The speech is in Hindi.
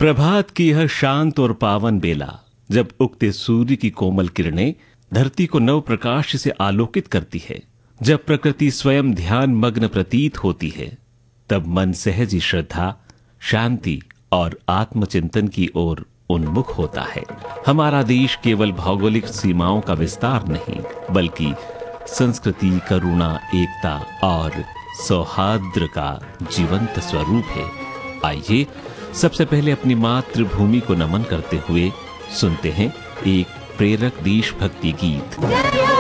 प्रभात की यह शांत और पावन बेला, जब उगते सूर्य की कोमल किरणें धरती को नव प्रकाश से आलोकित करती है, जब प्रकृति स्वयं ध्यान मग्न प्रतीत होती है, तब मन सहज ही श्रद्धा, शांति और आत्मचिंतन की ओर उन्मुख होता है। हमारा देश केवल भौगोलिक सीमाओं का विस्तार नहीं, बल्कि संस्कृति, करुणा, एकता और सौहार्द का जीवंत स्वरूप है। आइए सबसे पहले अपनी मातृभूमि को नमन करते हुए सुनते हैं एक प्रेरक देशभक्ति गीत।